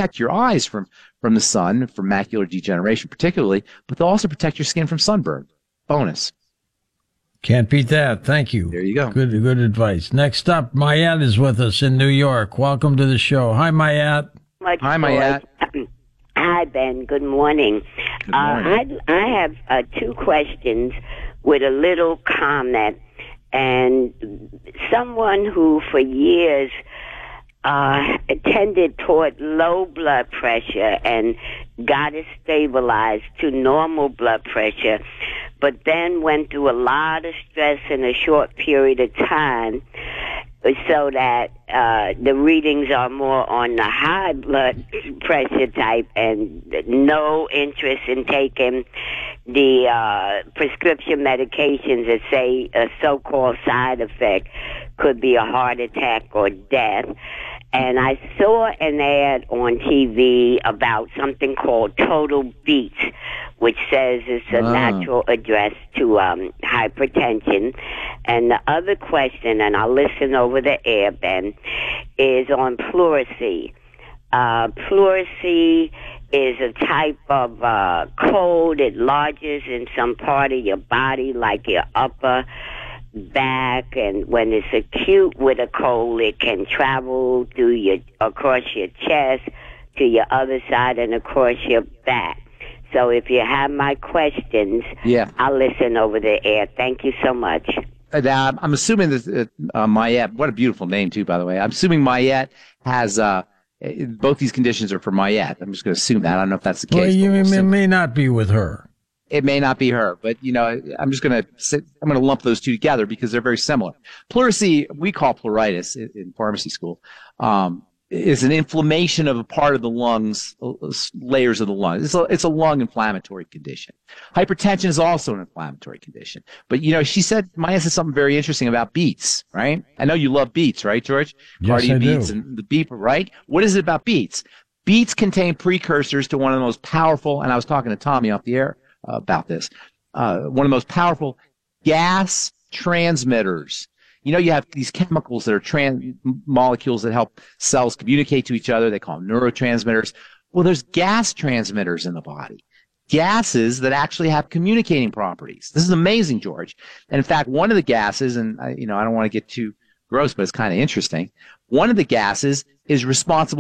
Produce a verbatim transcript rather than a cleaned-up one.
protect your eyes from, from the sun, from macular degeneration particularly, but they'll also protect your skin from sunburn. Bonus. Can't beat that. Thank you. There you go. Good, good advice. Next up, Mayat is with us in New York. Welcome to the show. Hi, Mayat. Much Hi, Mayat. Hi, Ben. Good morning. Good morning. Uh, I, I have uh, two questions with a little comment. And someone who for years uh, tended toward low blood pressure and got it stabilized to normal blood pressure, but then went through a lot of stress in a short period of time, so that uh, the readings are more on the high blood pressure type and no interest in taking the uh, prescription medications that say a so-called side effect could be a heart attack or death. And I saw an ad on T V about something called Total Beats, which says it's a Ah. natural address to um, hypertension. And the other question, and I'll listen over the air, Ben, is on pleurisy. Uh, pleurisy is a type of uh, cold. It lodges in some part of your body, like your upper back, and when it's acute with a cold, it can travel through your across your chest to your other side and across your back. So if you have my questions, Yeah. I'll listen over the air. Thank you so much. Uh, I'm assuming that uh, uh, Mayette, what a beautiful name too, by the way. I'm assuming Mayette has uh, both these conditions are for Mayette. I'm just going to assume that. I don't know if that's the case. Well, you but we'll may, assume- may not be with her. It may not be her, but you know, I'm just going to sit, I'm going to lump those two together because they're very similar. Pleurisy, we call pleuritis in, in pharmacy school, um, is an inflammation of a part of the lungs, uh, layers of the lungs. It's a, it's a lung inflammatory condition. Hypertension is also an inflammatory condition. But you know, she said, Maya said something very interesting about beets, right? I know you love beets, right, George? Yes, Cardi I do. beets and the beet, right? What is it about beets? Beets contain precursors to one of the most powerful, and I was talking to Tommy off the air uh, about this, uh, one of the most powerful gas transmitters. You know, you have these chemicals that are trans molecules that help cells communicate to each other. They call them neurotransmitters. Well, there's gas transmitters in the body, gases that actually have communicating properties. This is amazing, George. And in fact, one of the gases, and I, you know, I don't want to get too gross, but it's kind of interesting. One of the gases is responsible